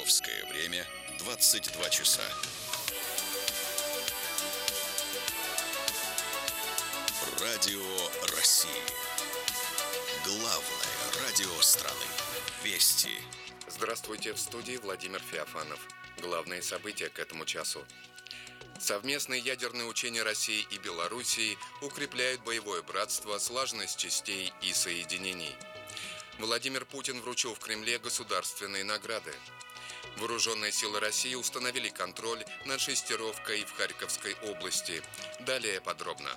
Московское время 22 часа. Радио России. Главное радио страны. Вести. Здравствуйте, в студии Владимир Феофанов. Главные события к этому часу. Совместные ядерные учения России и Белоруссии укрепляют боевое братство, слаженность частей и соединений. Владимир Путин вручил в Кремле государственные награды. Вооруженные силы России установили контроль над Шестеровкой в Харьковской области. Далее подробно.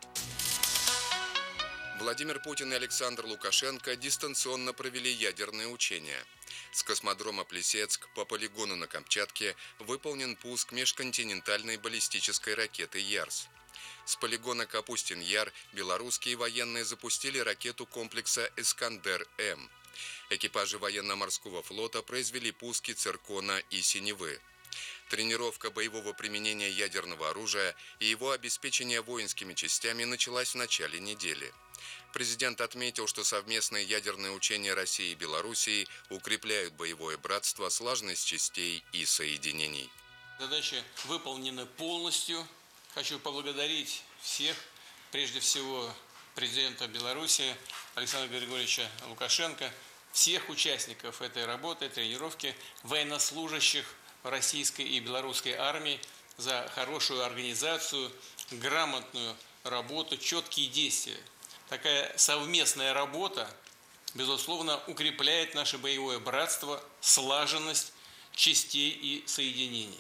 Владимир Путин и Александр Лукашенко дистанционно провели ядерные учения. С космодрома Плесецк по полигону на Камчатке выполнен пуск межконтинентальной баллистической ракеты «Ярс». С полигона Капустин-Яр белорусские военные запустили ракету комплекса «Искандер-М». Экипажи военно-морского флота произвели пуски «Циркона» и «Синевы». Тренировка боевого применения ядерного оружия и его обеспечение воинскими частями началась в начале недели. Президент отметил, что совместные ядерные учения России и Белоруссии укрепляют боевое братство, слаженность частей и соединений. Задачи выполнены полностью. Хочу поблагодарить всех, прежде всего президента Беларуси Александра Григорьевича Лукашенко, всех участников этой работы, тренировки, военнослужащих российской и белорусской армии за хорошую организацию, грамотную работу, четкие действия. Такая совместная работа, безусловно, укрепляет наше боевое братство, слаженность частей и соединений.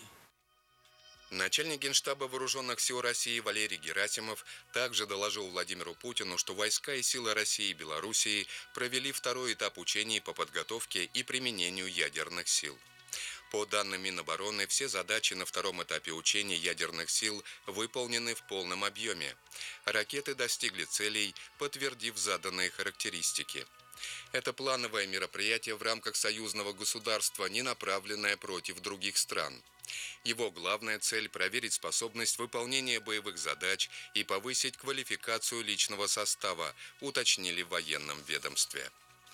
Начальник Генштаба Вооруженных сил России Валерий Герасимов также доложил Владимиру Путину, что войска и силы России и Белоруссии провели второй этап учений по подготовке и применению ядерных сил. По данным Минобороны, все задачи на втором этапе учений ядерных сил выполнены в полном объеме. Ракеты достигли целей, подтвердив заданные характеристики. Это плановое мероприятие в рамках союзного государства, не направленное против других стран. Его главная цель – проверить способность выполнения боевых задач и повысить квалификацию личного состава, уточнили в военном ведомстве.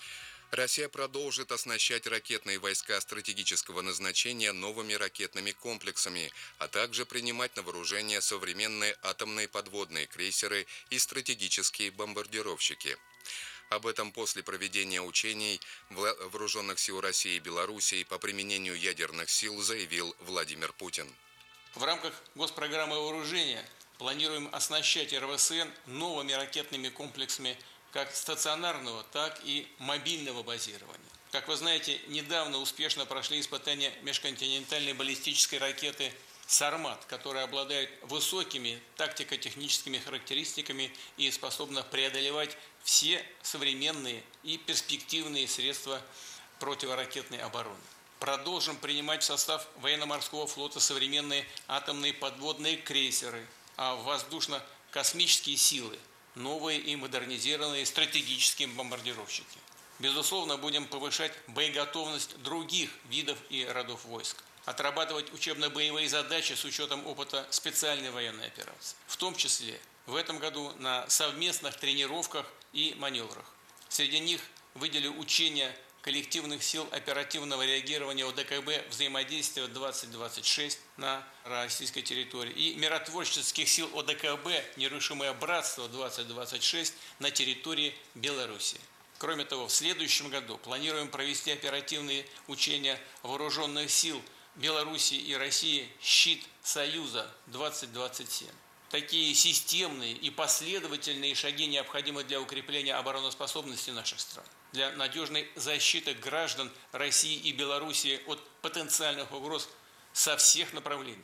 Россия продолжит оснащать ракетные войска стратегического назначения новыми ракетными комплексами, а также принимать на вооружение современные атомные подводные крейсеры и стратегические бомбардировщики. Об этом после проведения учений Вооруженных сил России и Белоруссии по применению ядерных сил заявил Владимир Путин. В рамках госпрограммы вооружения планируем оснащать РВСН новыми ракетными комплексами как стационарного, так и мобильного базирования. Как вы знаете, недавно успешно прошли испытания межконтинентальной баллистической ракеты «Сармат», которая обладает высокими тактико-техническими характеристиками и способна преодолевать все современные и перспективные средства противоракетной обороны. Продолжим принимать в состав военно-морского флота современные атомные подводные крейсеры, а воздушно-космические силы – новые и модернизированные стратегические бомбардировщики. Безусловно, будем повышать боеготовность других видов и родов войск, отрабатывать учебно-боевые задачи с учетом опыта специальной военной операции, в том числе в этом году на совместных тренировках и маневрах. Среди них выделю учения коллективных сил оперативного реагирования ОДКБ «Взаимодействие 2026» на российской территории и миротворческих сил ОДКБ «Нерушимое братство 2026» на территории Беларуси. Кроме того, в следующем году планируем провести оперативные учения вооруженных сил Беларуси и России «Щит Союза 2027». Такие системные и последовательные шаги необходимы для укрепления обороноспособности наших стран, для надежной защиты граждан России и Белоруссии от потенциальных угроз со всех направлений.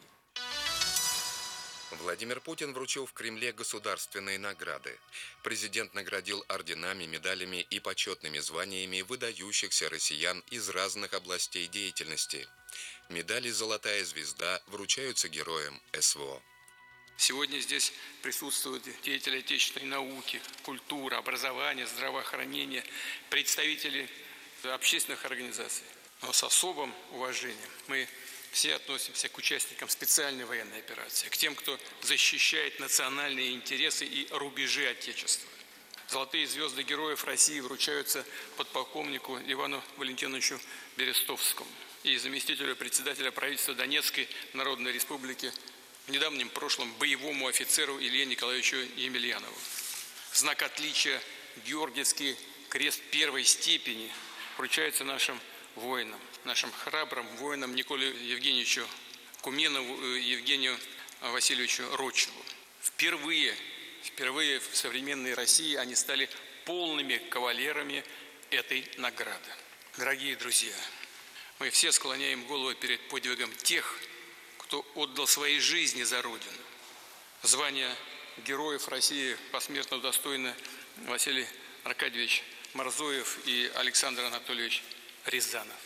Владимир Путин вручил в Кремле государственные награды. Президент наградил орденами, медалями и почетными званиями выдающихся россиян из разных областей деятельности. Медали «Золотая звезда» вручаются героям СВО. Сегодня здесь присутствуют деятели отечественной науки, культуры, образования, здравоохранения, представители общественных организаций. Но с особым уважением мы все относимся к участникам специальной военной операции, к тем, кто защищает национальные интересы и рубежи Отечества. Золотые звезды героев России вручаются подполковнику Ивану Валентиновичу Берестовскому и заместителю председателя правительства Донецкой Народной Республики, в недавнем прошлом боевому офицеру Илье Николаевичу Емельянову. Знак отличия Георгиевский крест первой степени вручается нашим воинам, нашим храбрым воинам Николе Евгеньевичу Куменову и Евгению Васильевичу Ротчеву. Впервые в современной России они стали полными кавалерами этой награды. Дорогие друзья, мы все склоняем голову перед подвигом тех, кто отдал свои жизни за Родину. Звание героев России посмертно удостоены Василий Аркадьевич Морзоев и Александр Анатольевич Рязанов.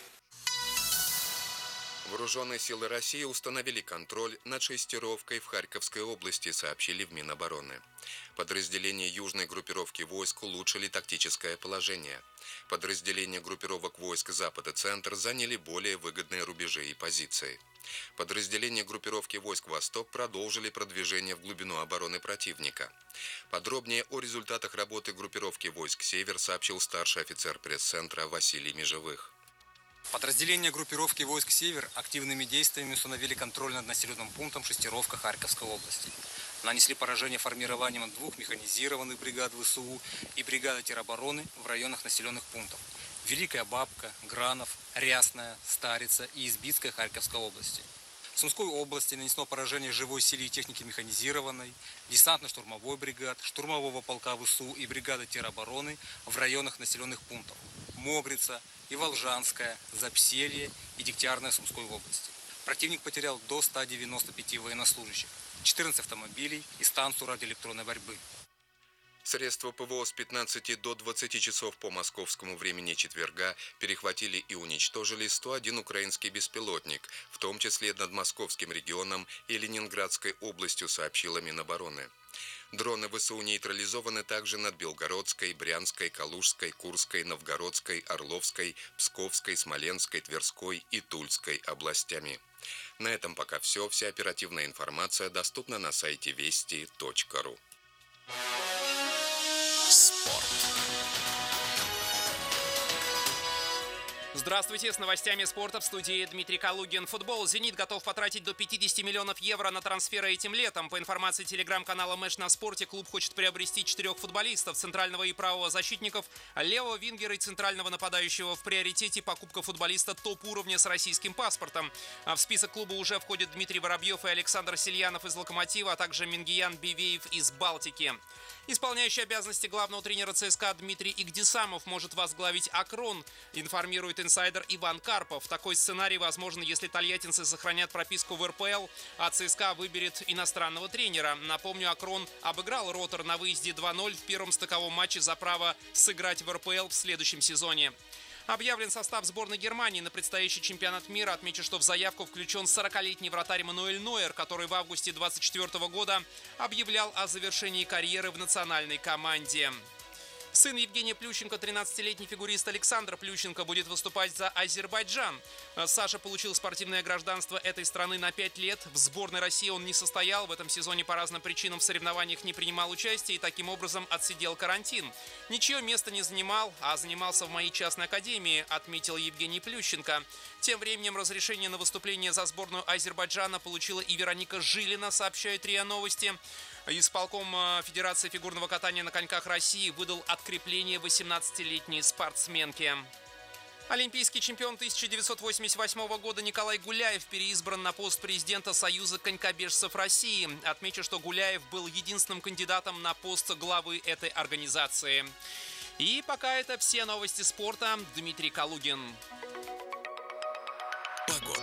Вооруженные силы России установили контроль над шестировкой в Харьковской области, сообщили в Минобороны. Подразделения южной группировки войск улучшили тактическое положение. Подразделения группировок войск Запад и Центр заняли более выгодные рубежи и позиции. Подразделения группировки войск Восток продолжили продвижение в глубину обороны противника. Подробнее о результатах работы группировки войск Север сообщил старший офицер пресс-центра Василий Межевых. Подразделения группировки войск «Север» активными действиями установили контроль над населенным пунктом Шестировка Харьковской области. Нанесли поражение формированием 2 механизированных бригад ВСУ и бригады теробороны в районах населенных пунктов Великая Бабка, Гранов, Рясная, Старица и Избицкая Харьковской области. В Сумской области нанесено поражение живой силе и техники механизированной, десантно-штурмовой бригад, штурмового полка ВСУ и бригады теробороны в районах населенных пунктов Могрица и Волжанская, Запселье и Дегтярная Сумской области. Противник потерял до 195 военнослужащих, 14 автомобилей и станцию радиоэлектронной борьбы. Средства ПВО с 15 до 20 часов по московскому времени четверга перехватили и уничтожили 101 украинский беспилотник, в том числе над Московским регионом и Ленинградской областью, сообщила Минобороны. Дроны ВСУ нейтрализованы также над Белгородской, Брянской, Калужской, Курской, Новгородской, Орловской, Псковской, Смоленской, Тверской и Тульской областями. На этом пока все. Вся оперативная информация доступна на сайте вести.ру. Спорт. Здравствуйте, с новостями спорта в студии Дмитрий Калугин. Футбол. «Зенит» готов потратить до 50 миллионов евро на трансферы этим летом. По информации телеграм-канала «Мэш на спорте», клуб хочет приобрести 4 футболистов, центрального и правого защитников, левого вингера и центрального нападающего. В приоритете покупка футболиста топ-уровня с российским паспортом. В список клуба уже входят Дмитрий Воробьев и Александр Сельянов из «Локомотива», а также Мингиян Бивеев из «Балтики». Исполняющий обязанности главного тренера ЦСКА Дмитрий Игдисамов может возглавить «Акрон», информирует инсайдер Иван Карпов. Такой сценарий возможен, если тольяттинцы сохранят прописку в РПЛ, а ЦСКА выберет иностранного тренера. Напомню, «Акрон» обыграл «Ротор» на выезде 2-0 в первом стыковом матче за право сыграть в РПЛ в следующем сезоне. Объявлен состав сборной Германии на предстоящий чемпионат мира. Отмечу, что в заявку включен 40-летний вратарь Мануэль Нойер, который в августе 2024 года объявлял о завершении карьеры в национальной команде. Сын Евгения Плющенко, 13-летний фигурист Александр Плющенко, будет выступать за Азербайджан. Саша получил спортивное гражданство этой страны на 5 лет. В сборной России он не состоял. В этом сезоне по разным причинам в соревнованиях не принимал участие и таким образом отсидел карантин. Ничье место не занимал, а занимался в моей частной академии, отметил Евгений Плющенко. Тем временем разрешение на выступление за сборную Азербайджана получила и Вероника Жилина, сообщает РИА Новости. Исполком Федерации фигурного катания на коньках России выдал открепление 18-летней спортсменке. Олимпийский чемпион 1988 года Николай Гуляев переизбран на пост президента Союза конькобежцев России. Отмечу, что Гуляев был единственным кандидатом на пост главы этой организации. И пока это все новости спорта. Дмитрий Калугин. Погода.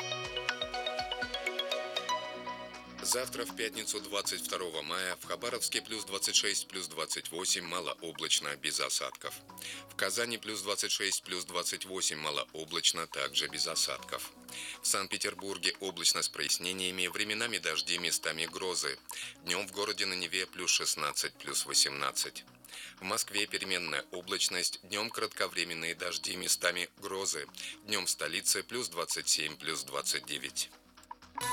Завтра, в пятницу, 22 мая, в Хабаровске плюс 26, плюс 28, малооблачно, без осадков. В Казани плюс 26, плюс 28, малооблачно, также без осадков. В Санкт-Петербурге облачно с прояснениями, временами дожди, местами грозы. Днем в городе на Неве плюс 16, плюс 18. В Москве переменная облачность, днем кратковременные дожди, местами грозы. Днем в столице плюс 27, плюс 29.